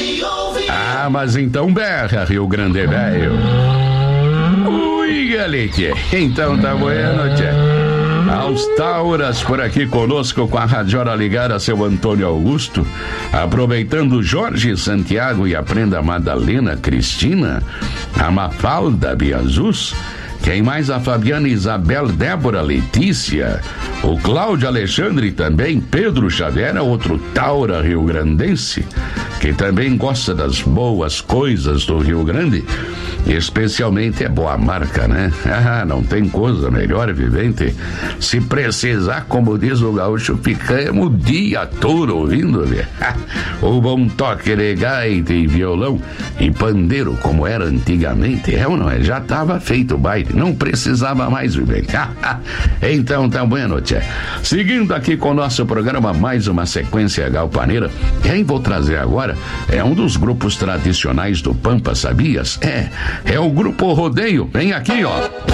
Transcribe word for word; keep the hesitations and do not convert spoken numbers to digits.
se ouve. Ah, mas então berra, Rio Grande Velho. Ui, galete. Então tá bueno, tchê. Aos Tauras por aqui conosco com a radiola ligada, seu Antônio Augusto, aproveitando Jorge Santiago e a prenda Madalena Cristina, a Mafalda Biazus, quem mais? A Fabiana Isabel, Débora Letícia, o Cláudio Alexandre também, Pedro Xavier, outro Taura rio-grandense, que também gosta das boas coisas do Rio Grande, especialmente é boa marca, né? Ah, não tem coisa melhor, vivente. Se precisar, como diz o gaúcho, ficamos o dia todo ouvindo, né? O bom toque de gaita e violão e pandeiro, como era antigamente, é ou não é? Já estava feito o baile, não precisava mais, vivente. Então, tá bueno, tchê. Seguindo aqui com o nosso programa, mais uma sequência galpaneira. Quem vou trazer agora é um dos grupos tradicionais do Pampa, sabias? É, é o Grupo Rodeio. Vem aqui, ó.